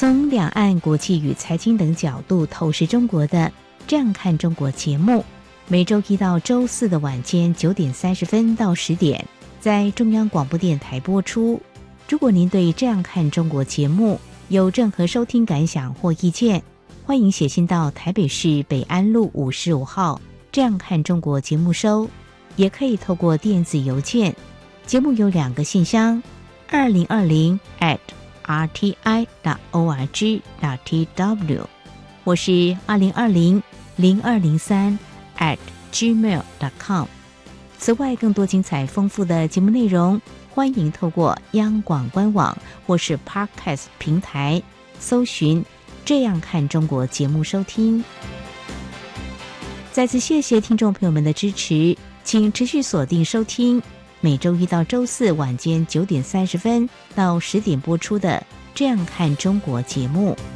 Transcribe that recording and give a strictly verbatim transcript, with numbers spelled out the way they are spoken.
从两岸国际与财经等角度透视中国的这样看中国节目，每周一到周四的晚间九点三十分到十点，在中央广播电台播出。如果您对这样看中国节目有任何收听感想或意见，欢迎写信到台北市北安路五十五号这样看中国节目收，也可以透过电子邮件。节目有两个信箱，二零二零 at r t i dot org dot t w， 我是二零二零零二零三 at gmail dot com。 此外，更多精彩丰富的节目内容，欢迎透过央广官网或是 Podcast 平台搜寻这样看中国节目收听。再次谢谢听众朋友们的支持，请持续锁定收听每周一到周四晚间九点三十分到十点播出的这样看中国节目。